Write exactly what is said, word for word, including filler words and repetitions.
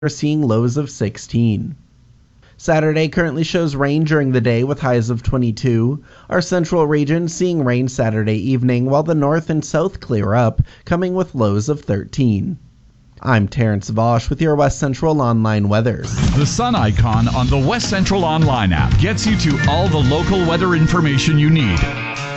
are seeing lows of sixteen. Saturday currently shows rain during the day with highs of twenty-two. Our central region seeing rain Saturday evening, while the north and south clear up, coming with lows of thirteen. I'm Terrence Vosch with your West Central Online weather. The sun icon on the West Central Online app gets you to all the local weather information you need.